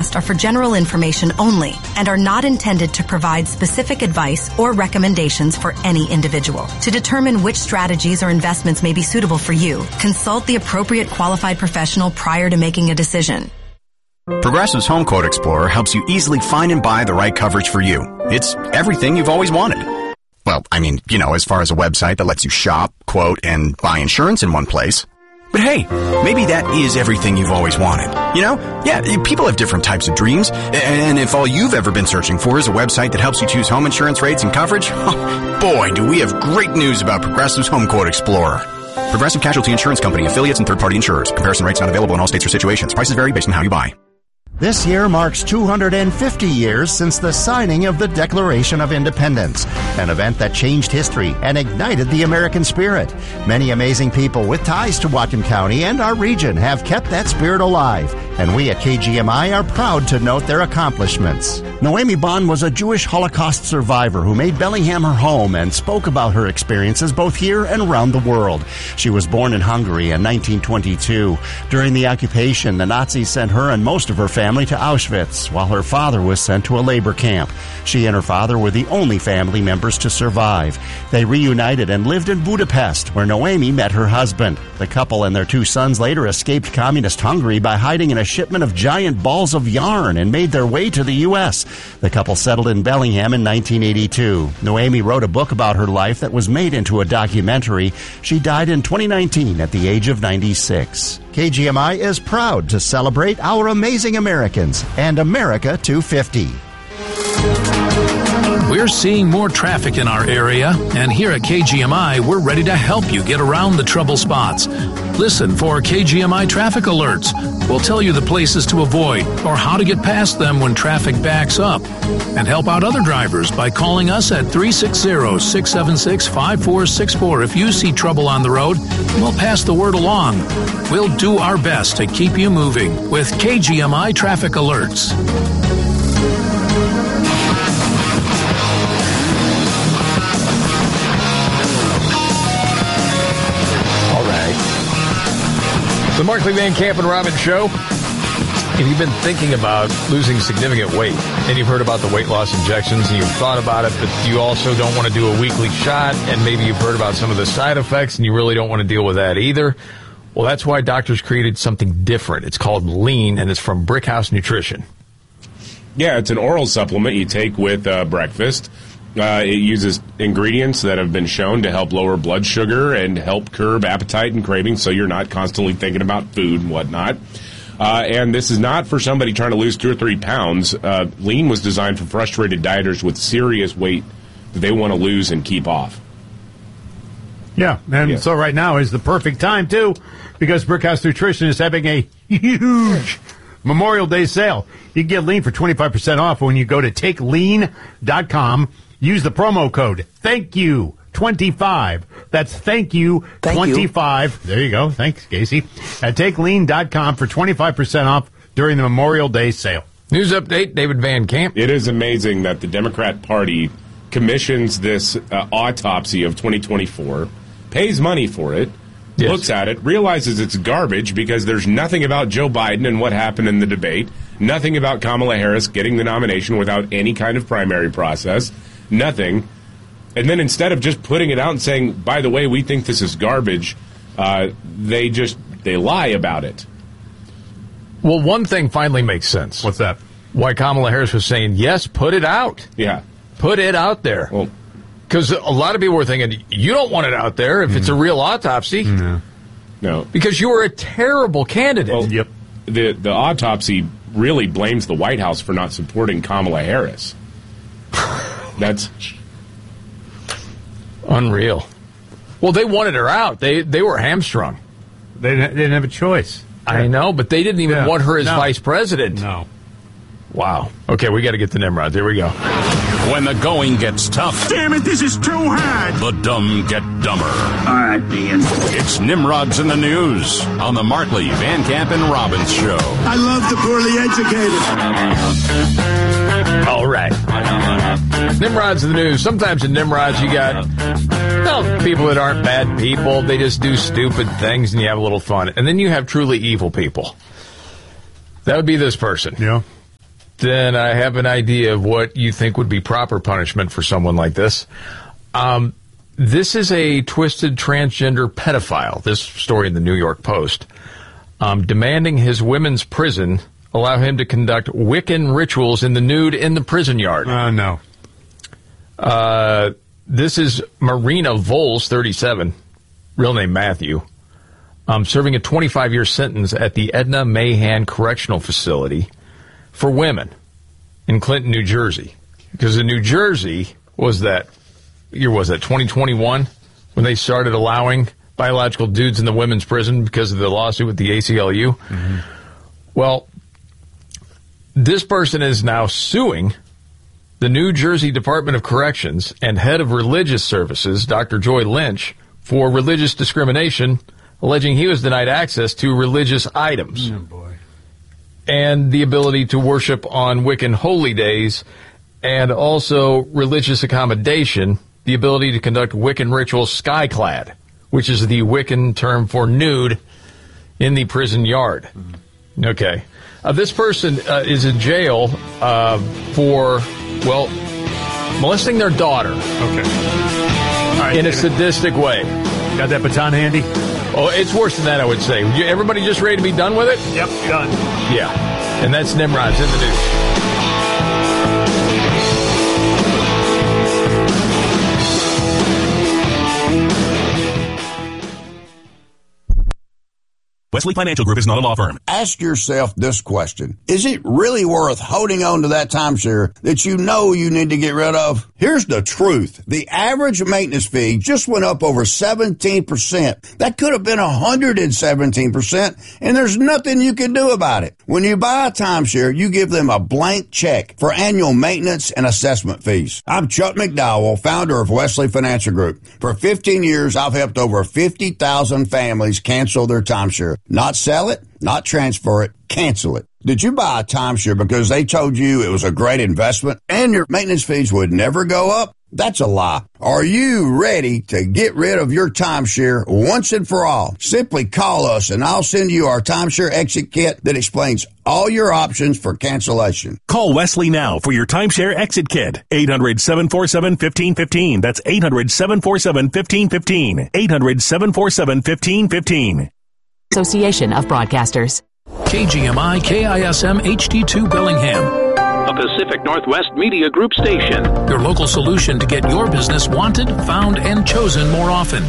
broadcast are for general information only and are not intended to provide specific advice or recommendations for any individual. To determine which strategies or investments may be suitable for you, consult the appropriate qualified professional prior to making a decision. Progressive's Home Quote Explorer helps you easily find and buy the right coverage for you. It's everything you've always wanted. Well, I mean, as far as a website that lets you shop, quote, and buy insurance in one place. But hey, maybe that is everything you've always wanted. Yeah, people have different types of dreams. And if all you've ever been searching for is a website that helps you choose home insurance rates and coverage, boy, do we have great news about Progressive's Home Quote Explorer. Progressive Casualty Insurance Company, affiliates, and third-party insurers. Comparison rates not available in all states or situations. Prices vary based on how you buy. This year marks 250 years since the signing of the Declaration of Independence, an event that changed history and ignited the American spirit. Many amazing people with ties to Whatcom County and our region have kept that spirit alive, and we at KGMI are proud to note their accomplishments. Noemi Bond was a Jewish Holocaust survivor who made Bellingham her home and spoke about her experiences both here and around the world. She was born in Hungary in 1922. During the occupation, the Nazis sent her and most of her family to Auschwitz, while her father was sent to a labor camp. She and her father were the only family members to survive. They reunited and lived in Budapest, where Noemi met her husband. The couple and their 2 sons later escaped communist Hungary by hiding in a shipment of giant balls of yarn and made their way to the U.S. The couple settled in Bellingham in 1982. Noemi wrote a book about her life that was made into a documentary. She died in 2019 at the age of 96. KGMI is proud to celebrate our amazing Americans and America 250. We're seeing more traffic in our area, and here at KGMI, we're ready to help you get around the trouble spots. Listen for KGMI traffic alerts. We'll tell you the places to avoid or how to get past them when traffic backs up. And help out other drivers by calling us at 360-676-5464 if you see trouble on the road. We'll pass the word along. We'll do our best to keep you moving with KGMI traffic alerts. The Markley, Van Camp, and Robbins Show. If you've been thinking about losing significant weight and you've heard about the weight loss injections and you've thought about it, but you also don't want to do a weekly shot, and maybe you've heard about some of the side effects and you really don't want to deal with that either, well, that's why doctors created something different. It's called Lean, and it's from Brickhouse Nutrition. Yeah, it's an oral supplement you take with breakfast. It uses ingredients that have been shown to help lower blood sugar and help curb appetite and cravings, so you're not constantly thinking about food and whatnot. And this is not for somebody trying to lose 2 or 3 pounds. Lean was designed for frustrated dieters with serious weight that they want to lose and keep off. Yeah, and so right now is the perfect time, too, because Brickhouse Nutrition is having a huge Memorial Day sale. You can get Lean for 25% off when you go to takelean.com. Use the promo code THANKYOU25. That's THANKYOU25. There you go. Thanks, Casey. At takelean.com for 25% off during the Memorial Day sale. News update, David Van Camp. It is amazing that the Democrat Party commissions this autopsy of 2024, pays money for it, looks at it, realizes it's garbage because there's nothing about Joe Biden and what happened in the debate, nothing about Kamala Harris getting the nomination without any kind of primary process, nothing. And then instead of just putting it out and saying, by the way, we think this is garbage, they lie about it. Well, one thing finally makes sense. What's that? Why Kamala Harris was saying, yes, put it out. Yeah. Put it out there. Well, because a lot of people were thinking, you don't want it out there if it's a real autopsy. No. Because you were a terrible candidate. Well, the autopsy really blames the White House for not supporting Kamala Harris. That's unreal. Well, they wanted her out. They were hamstrung. They didn't have a choice. I know, but they didn't even want her as vice president. No. Wow. Okay, we got to get to Nimrod. Here we go. When the going gets tough. Damn it, this is too hard. The dumb get dumber. All right, Ian. It's Nimrod's in the News on the Markley, Van Camp, and Robbins Show. I love the poorly educated. All right. Nimrod's in the News. Sometimes in Nimrod's you got people that aren't bad people. They just do stupid things and you have a little fun. And then you have truly evil people. That would be this person. Yeah. then I have an idea of what you think would be proper punishment for someone like this. This is a twisted transgender pedophile, this story in the New York Post, demanding his women's prison allow him to conduct Wiccan rituals in the nude in the prison yard. No. This is Marina Voles, 37, real name Matthew, serving a 25-year sentence at the Edna Mahan Correctional Facility for women in Clinton, New Jersey. Because in New Jersey, year was that 2021 when they started allowing biological dudes in the women's prison because of the lawsuit with the ACLU? Mm-hmm. Well, this person is now suing the New Jersey Department of Corrections and head of religious services, Dr. Joy Lynch, for religious discrimination, alleging he was denied access to religious items. Oh, boy. And the ability to worship on Wiccan holy days, and also religious accommodation, the ability to conduct Wiccan rituals skyclad, which is the Wiccan term for nude, in the prison yard. Mm-hmm. Okay. This person is in jail for, molesting their daughter. Okay. All right, in a sadistic way. Got that baton handy? Oh, it's worse than that, I would say. Everybody just ready to be done with it? Yep, done. Yeah. And that's Nimrod's in the news. Wesley Financial Group is not a law firm. Ask yourself this question. Is it really worth holding on to that timeshare that you know you need to get rid of? Here's the truth. The average maintenance fee just went up over 17%. That could have been 117%, and there's nothing you can do about it. When you buy a timeshare, you give them a blank check for annual maintenance and assessment fees. I'm Chuck McDowell, founder of Wesley Financial Group. For 15 years, I've helped over 50,000 families cancel their timeshare. Not sell it, not transfer it, cancel it. Did you buy a timeshare because they told you it was a great investment and your maintenance fees would never go up? That's a lie. Are you ready to get rid of your timeshare once and for all? Simply call us and I'll send you our timeshare exit kit that explains all your options for cancellation. Call Wesley now for your timeshare exit kit. 800-747-1515. That's 800-747-1515. 800-747-1515. Association of Broadcasters. KGMI KISM HD2 Bellingham. A Pacific Northwest Media Group station. Your local solution to get your business wanted, found, and chosen more often.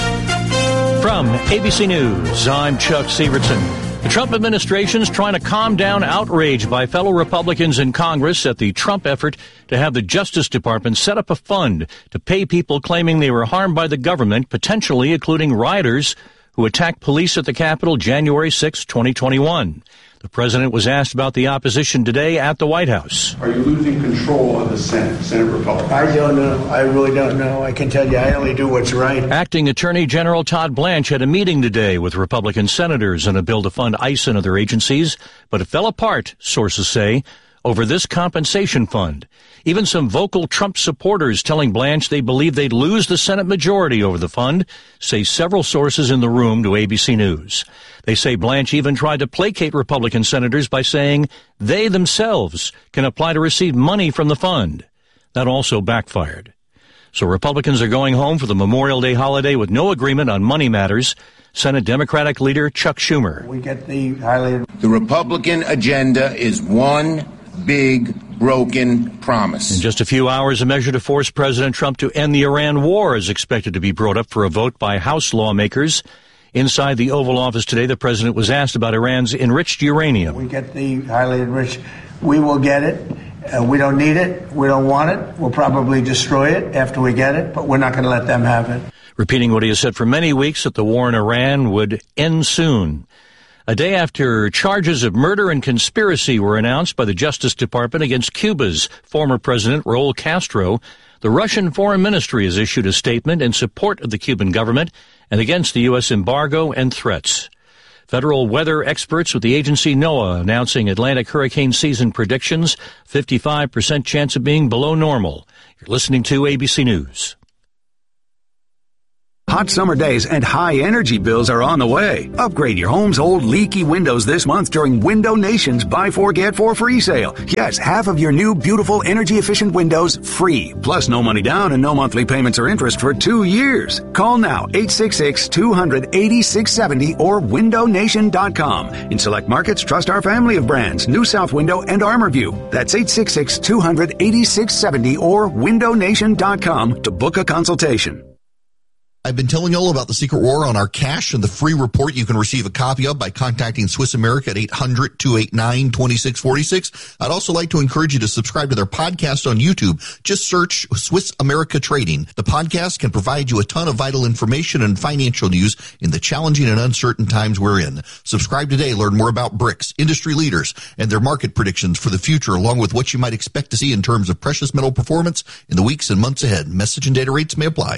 From ABC News, I'm Chuck Sievertson. The Trump administration's trying to calm down outrage by fellow Republicans in Congress at the Trump effort to have the Justice Department set up a fund to pay people claiming they were harmed by the government, potentially including rioters who attacked police at the Capitol January 6, 2021. The president was asked about the opposition today at the White House. Are you losing control of the Senate Republicans? I don't know. I really don't know. I can tell you I only do what's right. Acting Attorney General Todd Blanche had a meeting today with Republican senators on a bill to fund ICE and other agencies, but it fell apart, sources say, over this compensation fund. Even some vocal Trump supporters telling Blanche they believe they'd lose the Senate majority over the fund, say several sources in the room to ABC News. They say Blanche even tried to placate Republican senators by saying they themselves can apply to receive money from the fund. That also backfired. So Republicans are going home for the Memorial Day holiday with no agreement on money matters. Senate Democratic leader Chuck Schumer. We get the highlighted. The Republican agenda is one big broken promise. In just a few hours, a measure to force President Trump to end the Iran war is expected to be brought up for a vote by House lawmakers. Inside the Oval Office today, the president was asked about Iran's enriched uranium. We get the highly enriched. We will get it. We don't need it. We don't want it. We'll probably destroy it after we get it, but we're not going to let them have it. Repeating what he has said for many weeks, that the war in Iran would end soon. A day after charges of murder and conspiracy were announced by the Justice Department against Cuba's former president, Raul Castro, the Russian Foreign Ministry has issued a statement in support of the Cuban government and against the U.S. embargo and threats. Federal weather experts with the agency NOAA announcing Atlantic hurricane season predictions, 55% chance of being below normal. You're listening to ABC News. Hot summer days and high energy bills are on the way. Upgrade your home's old leaky windows this month during Window Nation's Buy 4 Get 4 free sale. Yes, half of your new beautiful energy efficient windows free. Plus no money down and no monthly payments or interest for 2 years. Call now 866-200-8670 or windownation.com. In select markets, trust our family of brands, New South Window and ArmorView. That's 866-200-8670 or windownation.com to book a consultation. I've been telling you all about the Secret War on our cash and the free report you can receive a copy of by contacting Swiss America at 800-289-2646. I'd also like to encourage you to subscribe to their podcast on YouTube. Just search Swiss America Trading. The podcast can provide you a ton of vital information and financial news in the challenging and uncertain times we're in. Subscribe today. Learn more about BRICS, industry leaders, and their market predictions for the future, along with what you might expect to see in terms of precious metal performance in the weeks and months ahead. Message and data rates may apply.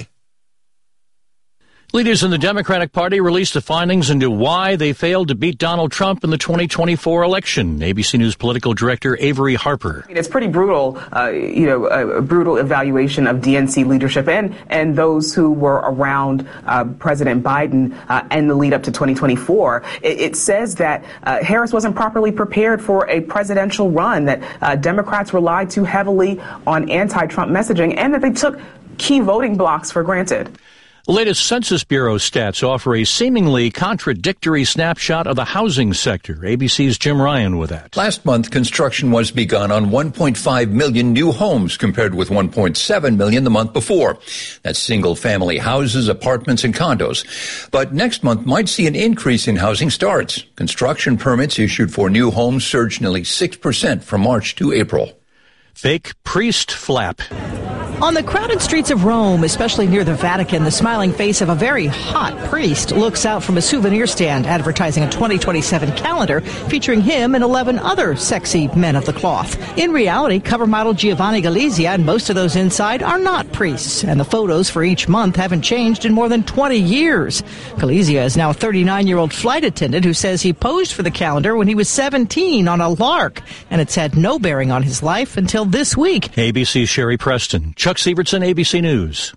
Leaders in the Democratic Party released the findings into why they failed to beat Donald Trump in the 2024 election. ABC News political director Avery Harper. It's pretty brutal, a brutal evaluation of DNC leadership and those who were around President Biden in the lead up to 2024. It says that Harris wasn't properly prepared for a presidential run, that Democrats relied too heavily on anti-Trump messaging, and that they took key voting blocks for granted. The latest Census Bureau stats offer a seemingly contradictory snapshot of the housing sector. ABC's Jim Ryan with that. Last month, construction was begun on 1.5 million new homes compared with 1.7 million the month before. That's single-family houses, apartments, and condos. But next month might see an increase in housing starts. Construction permits issued for new homes surged nearly 6% from March to April. Fake priest flap. On the crowded streets of Rome, especially near the Vatican, the smiling face of a very hot priest looks out from a souvenir stand advertising a 2027 calendar featuring him and 11 other sexy men of the cloth. In reality, cover model Giovanni Galizia and most of those inside are not priests, and the photos for each month haven't changed in more than 20 years. Galizia is now a 39-year-old flight attendant who says he posed for the calendar when he was 17 on a lark, and it's had no bearing on his life until this week. ABC's Sherry Preston. Chuck Sievertson, ABC News.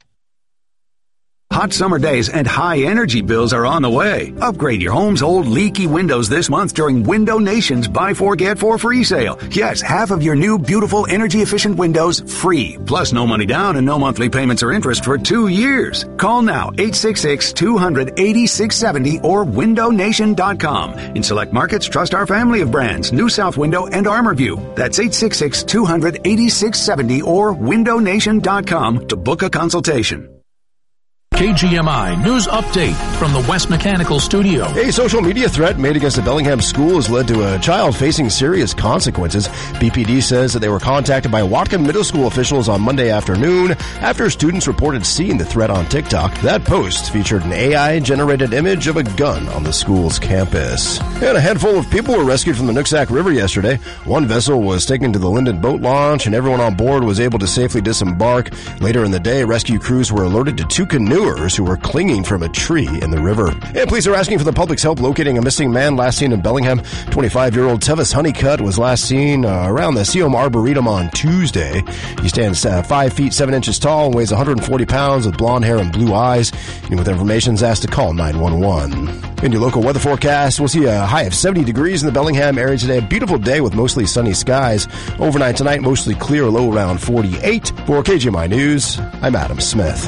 Hot summer days and high energy bills are on the way. Upgrade your home's old leaky windows this month during Window Nation's Buy 4 Get 4 free sale. Yes, half of your new beautiful energy efficient windows free. Plus no money down and no monthly payments or interest for 2 years. Call now 866-200-8670 or windownation.com. In select markets, trust our family of brands, New South Window and ArmorView. That's 866-200-8670 or windownation.com to book a consultation. KGMI News Update from the West Mechanical Studio. A social media threat made against a Bellingham school has led to a child facing serious consequences. BPD says that they were contacted by Watcom Middle School officials on Monday afternoon after students reported seeing the threat on TikTok. That post featured an AI-generated image of a gun on the school's campus. And a handful of people were rescued from the Nooksack River yesterday. One vessel was taken to the Linden boat launch, and everyone on board was able to safely disembark. Later in the day, rescue crews were alerted to 2 canoers who were clinging from a tree in the river. And police are asking for the public's help locating a missing man last seen in Bellingham. 25-year-old Tevis Honeycutt was last seen around the Seom Arboretum on Tuesday. He stands 5 feet 7 inches tall and weighs 140 pounds with blonde hair and blue eyes. And with information is asked to call 911. In your local weather forecast, we'll see a high of 70 degrees in the Bellingham area today. A beautiful day with mostly sunny skies. Overnight tonight, mostly clear, low around 48. For KGMI News, I'm Adam Smith.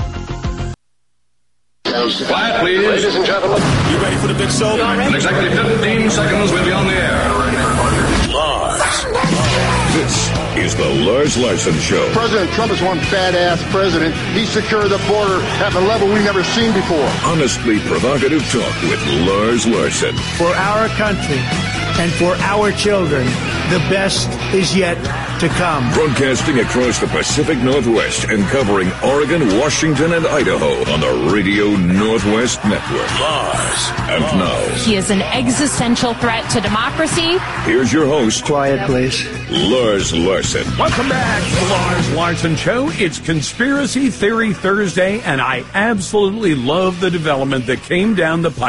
Quiet, please. Ladies and gentlemen. You ready for the big show? In exactly 15 seconds, we'll be on the air. Lars. This is the Lars Larson Show. President Trump is one badass president. He secured the border at a level we've never seen before. Honestly provocative talk with Lars Larson. For our country and for our children, the best is yet to come. Broadcasting across the Pacific Northwest and covering Oregon, Washington, and Idaho on the Radio Northwest Network. Lars. And now, he is an existential threat to democracy. Here's your host. Quiet, please. Lars Larson. Welcome back to the Lars Larson Show. It's Conspiracy Theory Thursday, and I absolutely love the development that came down the pike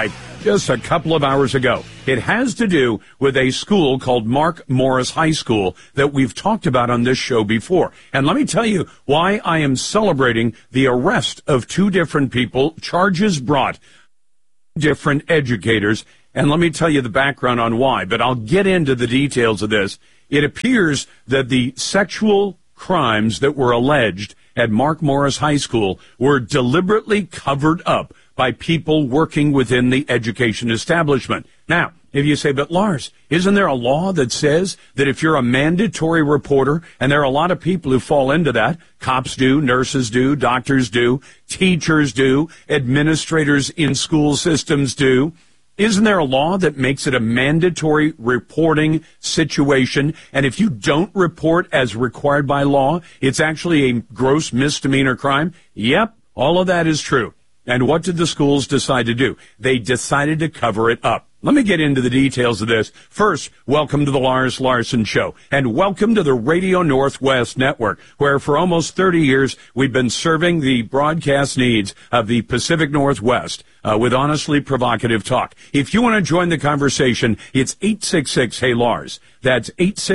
just a couple of hours ago. It has to do with a school called Mark Morris High School that we've talked about on this show before. And let me tell you why I am celebrating the arrest of two different people, charges brought, different educators. And let me tell you the background on why, but I'll get into the details of this. It appears that the sexual crimes that were alleged at Mark Morris High School were deliberately covered up by people working within the education establishment. Now, if you say, but Lars, isn't there a law that says that if you're a mandatory reporter, and there are a lot of people who fall into that, cops do, nurses do, doctors do, teachers do, administrators in school systems do, isn't there a law that makes it a mandatory reporting situation? And if you don't report as required by law, it's actually a gross misdemeanor crime? Yep, all of that is true. And what did the schools decide to do? They decided to cover it up. Let me get into the details of this. First, welcome to the Lars Larson Show, and welcome to the Radio Northwest Network, where for almost 30 years we've been serving the broadcast needs of the Pacific Northwest with honestly provocative talk. If you want to join the conversation, it's 866-HEY-LARS. That's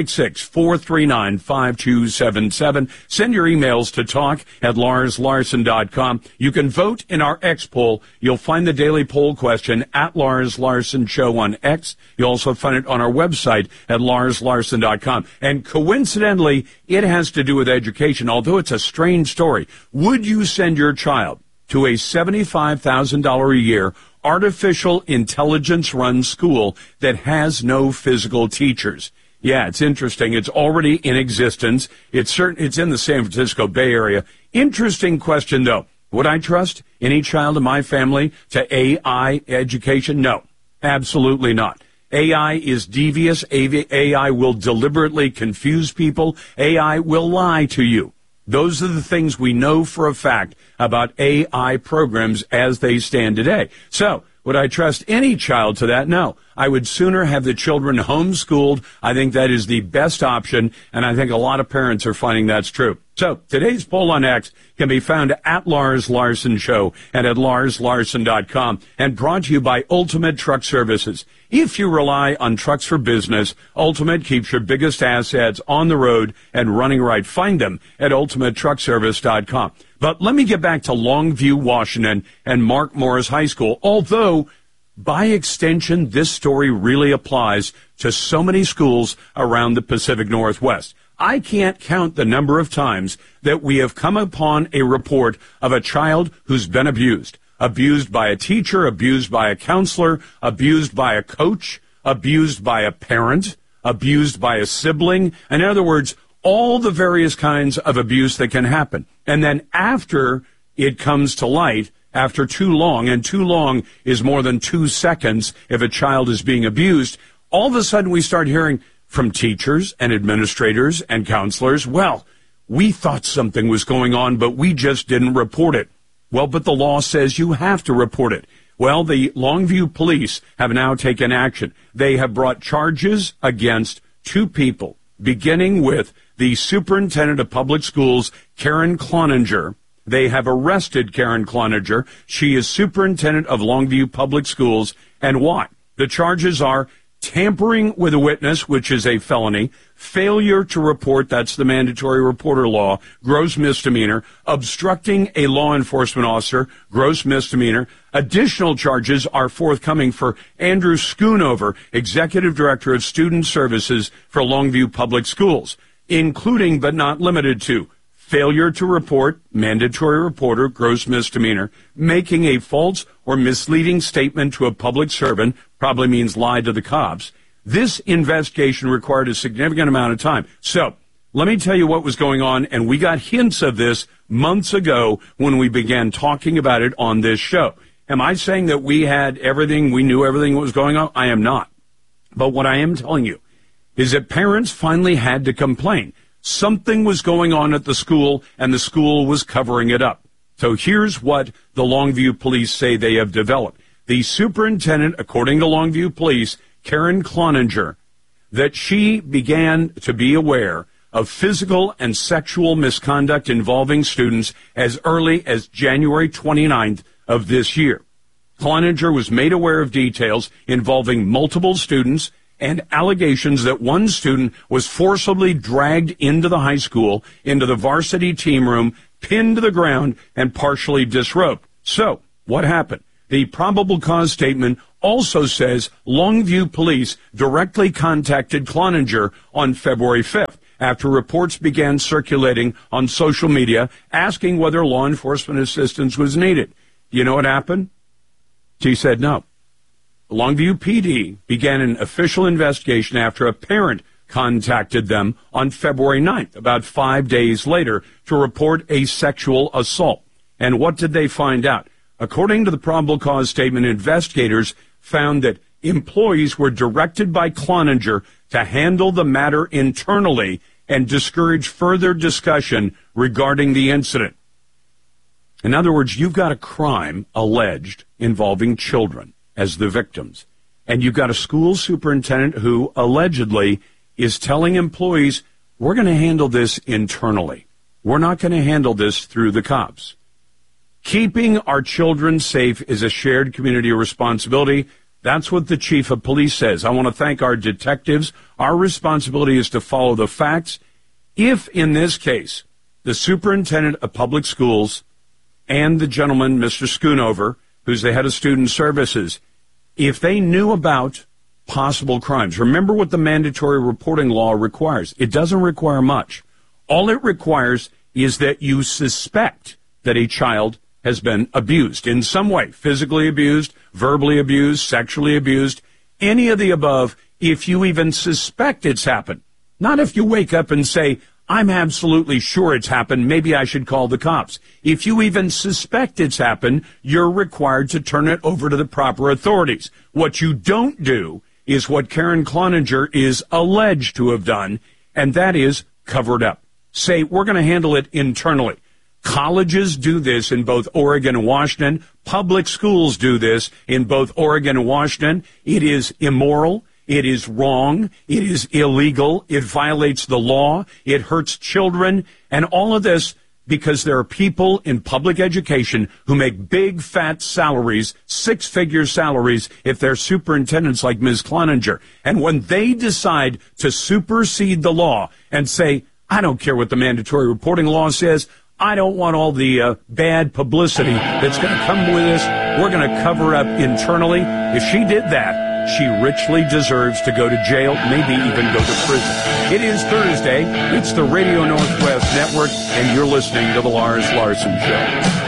866-439-5277. Send your emails to talk@LarsLarson.com. You can vote in our X poll. You'll find the daily poll question at Lars Larson Show on X. You'll also find it on our website at LarsLarson.com. And coincidentally, it has to do with education, although it's a strange story. Would you send your child to a $75,000 a year artificial intelligence-run school that has no physical teachers? Yeah, it's interesting. It's already in existence. It's in the San Francisco Bay Area. Interesting question, though. Would I trust any child in my family to AI education? No, absolutely not. AI is devious. AI will deliberately confuse people. AI will lie to you. Those are the things we know for a fact about AI programs as they stand today. So, would I trust any child to that? No. I would sooner have the children homeschooled. I think that is the best option, and I think a lot of parents are finding that's true. So, today's poll on X can be found at Lars Larson Show and at LarsLarson.com, and brought to you by Ultimate Truck Services. If you rely on trucks for business, Ultimate keeps your biggest assets on the road and running right. Find them at UltimateTruckService.com. But let me get back to Longview, Washington, and Mark Morris High School, although by extension, this story really applies to so many schools around the Pacific Northwest. I can't count the number of times that we have come upon a report of a child who's been abused by a teacher, abused by a counselor, abused by a coach, abused by a parent, abused by a sibling. In other words, all the various kinds of abuse that can happen. And then after it comes to light, after too long, and too long is more than 2 seconds if a child is being abused, all of a sudden we start hearing from teachers and administrators and counselors, well, we thought something was going on, but we just didn't report it. Well, but the law says you have to report it. Well, the Longview police have now taken action. They have brought charges against 2 people, beginning with the superintendent of public schools, Karen Cloninger. They have arrested Karen Cloninger. She is superintendent of Longview Public Schools. And why? The charges are tampering with a witness, which is a felony, failure to report, that's the mandatory reporter law, gross misdemeanor, obstructing a law enforcement officer, gross misdemeanor. Additional charges are forthcoming for Andrew Schoonover, executive director of student services for Longview Public Schools, including but not limited to failure to report, mandatory reporter, gross misdemeanor, making a false or misleading statement to a public servant, probably means lie to the cops. This investigation required a significant amount of time. So, let me tell you what was going on, and we got hints of this months ago when we began talking about it on this show. Am I saying that we had everything, we knew everything that was going on? I am not. But what I am telling you is that parents finally had to complain. Something was going on at the school, and the school was covering it up. So here's what the Longview police say they have developed. The superintendent, according to Longview police, Karen Cloninger, that she began to be aware of physical and sexual misconduct involving students as early as January 29th of this year. Cloninger was made aware of details involving multiple students and allegations that one student was forcibly dragged into the high school, into the varsity team room, pinned to the ground, and partially disrobed. So, what happened? The probable cause statement also says Longview police directly contacted Cloninger on February 5th after reports began circulating on social media asking whether law enforcement assistance was needed. You know what happened? She said no. Longview PD began an official investigation after a parent contacted them on February 9th, about 5 days later, to report a sexual assault. And what did they find out? According to the probable cause statement, investigators found that employees were directed by Cloninger to handle the matter internally and discourage further discussion regarding the incident. In other words, you've got a crime alleged involving children as the victims, and you've got a school superintendent who allegedly is telling employees, we're going to handle this internally. We're not going to handle this through the cops. Keeping our children safe is a shared community responsibility. That's what the chief of police says. I want to thank our detectives. Our responsibility is to follow the facts. If, in this case, the superintendent of public schools and the gentleman, Mr. Schoonover, who's the head of student services, if they knew about possible crimes, remember what the mandatory reporting law requires. It doesn't require much. All it requires is that you suspect that a child has been abused in some way, physically abused, verbally abused, sexually abused, any of the above, if you even suspect it's happened. Not if you wake up and say, I'm absolutely sure it's happened, maybe I should call the cops. If you even suspect it's happened, you're required to turn it over to the proper authorities. What you don't do is what Karen Cloninger is alleged to have done, and that is cover it up. Say, we're going to handle it internally. Colleges do this in both Oregon and Washington. Public schools do this in both Oregon and Washington. It is immoral. It is wrong. It is illegal. It violates the law. It hurts children. And all of this because there are people in public education who make big, fat salaries, six-figure salaries, if they're superintendents like Ms. Cloninger. And when they decide to supersede the law and say, I don't care what the mandatory reporting law says, I don't want all the bad publicity that's going to come with this, we're going to cover up internally. If she did that, she richly deserves to go to jail, maybe even go to prison. It is Thursday. It's the Radio Northwest Network, and you're listening to The Lars Larson Show.